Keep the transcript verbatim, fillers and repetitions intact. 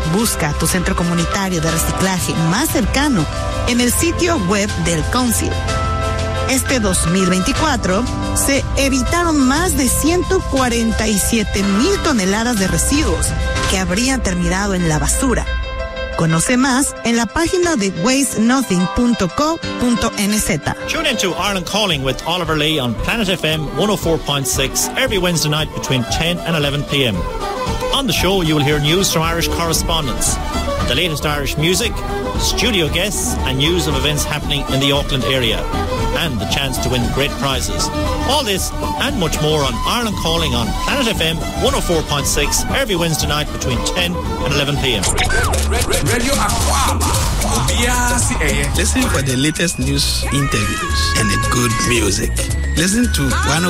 Busca tu centro comunitario de reciclaje más cercano en el sitio web del Council. Este dos mil veinticuatro se evitaron más de ciento cuarenta y siete mil toneladas de residuos que habrían terminado en la basura. Conoce más en la página de waste nothing punto co punto n z. Tune into Ireland Calling with Oliver Lee on Planet F M one oh four point six every Wednesday night between ten and eleven p.m. On the show, you will hear news from Irish correspondents, the latest Irish music, studio guests, and news of events happening in the Auckland area, and the chance to win great prizes. All this and much more on Ireland Calling on Planet F M one oh four point six every Wednesday night between ten and eleven p.m. Radio Aquaba. Listen for the latest news, interviews, and the good music. Listen to one